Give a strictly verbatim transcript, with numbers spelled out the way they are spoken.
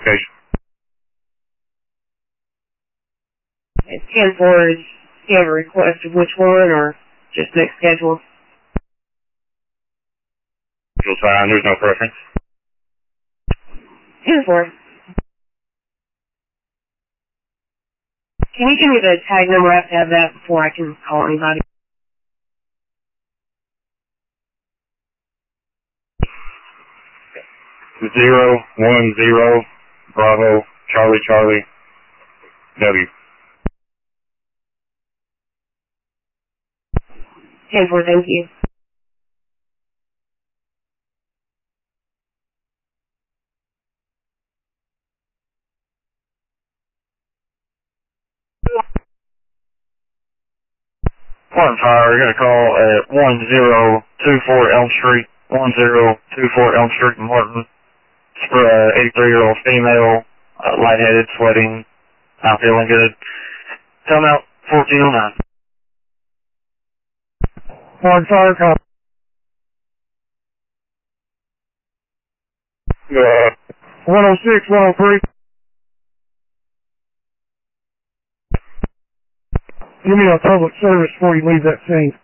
location. It's ten four. Do you have a request of which one, or just next schedule? Schedule's fine. There's no preference. ten four. Can you give me the tag number? I have to have that before I can call anybody. Zero one zero Bravo Charlie Charlie W. ten four, thank you. One fire, you're going to call at one zero two four Elm Street, one zero two four Elm Street in Martin. It's for an eighty-three-year-old female, uh, lightheaded, sweating, not feeling good. Tell them out fourteen oh nine. One fire, call. Uh, one oh six, one oh three. Give me a public service before you leave that scene.